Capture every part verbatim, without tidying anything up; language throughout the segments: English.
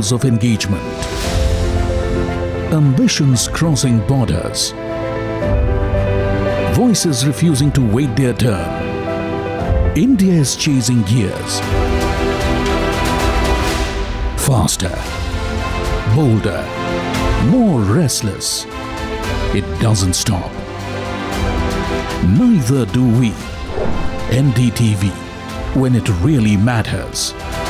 levels of engagement, ambitions crossing borders, voices refusing to wait their turn. India is chasing gears. Faster, bolder, more restless. It doesn't stop. Neither do we. N D T V, when it really matters.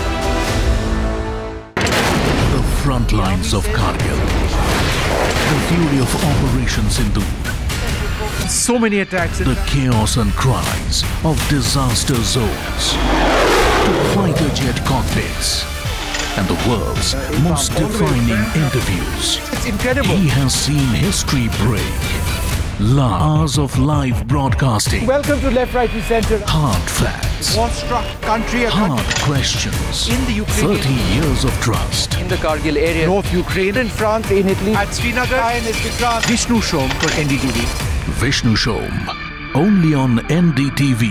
The front lines of Kargil. The fury of Operation Sindoor. So many attacks. The chaos and cries of disaster zones. To fighter jet cockpits. And the world's most defining interviews. It's incredible. He has seen history break. Long hours of live broadcasting. Welcome to Left, Right and Center. Hard facts. War-struck country. Hard questions. In the Ukraine. thirty years of trust. In the Kargil area. North Ukraine. In France. In Italy. At Srinagar. Vishnu Shom for N D T V. Vishnu Shom. Only on N D T V.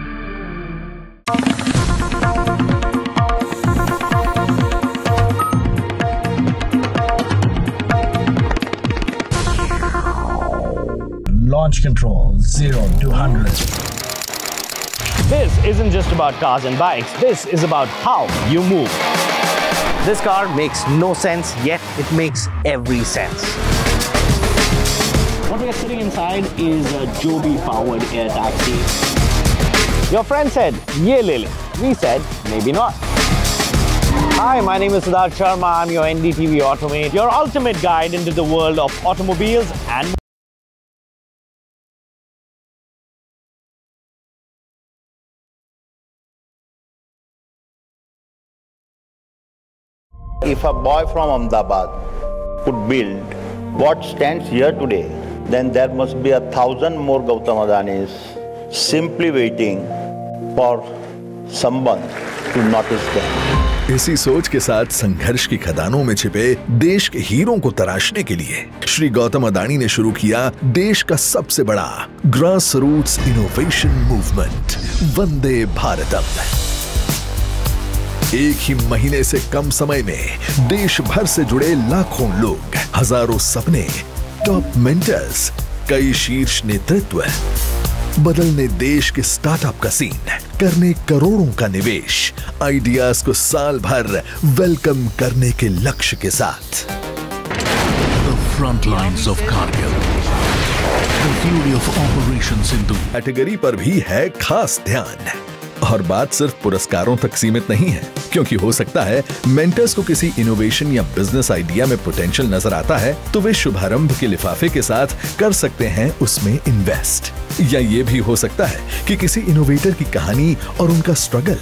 Launch control, zero to one hundred. This isn't just about cars and bikes. This is about how you move. This car makes no sense, yet it makes every sense. What we are sitting inside is a Joby-powered air taxi. Your friend said, "Ye le le." We said, maybe not. Hi, my name is Siddharth Sharma. I'm your N D T V Automate, your ultimate guide into the world of automobiles and If a boy from Ahmedabad could build what stands here today, then there must be a thousand more Gautam Adanis simply waiting for someone to notice them. इसी सोच के साथ संघर्ष की खदानों में छिपे देश के हीरों को तराशने के लिए श्री गौतम अदानी ने शुरू किया देश का सबसे बड़ा ग्रास रूट्स इनोवेशन मूवमेंट, वंदे भारतम। एक ही महीने से कम समय में देश भर से जुड़े लाखों लोग, हजारों सपने, टॉप मेंटर्स, कई शीर्ष नेतृत्व, बदलने देश के स्टार्टअप का सीन, करने करोड़ों का निवेश, आइडियाज को साल भर वेलकम करने के लक्ष्य के साथ। The front lines of Kargil. The fury of Operation Sindoor. Category पर भी है खास ध्यान। और बात सिर्फ पुरस्कारों तक सीमित नहीं है, क्योंकि हो सकता है मेंटर्स को किसी इनोवेशन या बिजनेस आइडिया में पोटेंशियल नजर आता है तो वे शुभारंभ के लिफाफे के साथ कर सकते हैं उसमें इन्वेस्ट। या ये भी हो सकता है कि किसी इनोवेटर की कहानी और उनका स्ट्रगल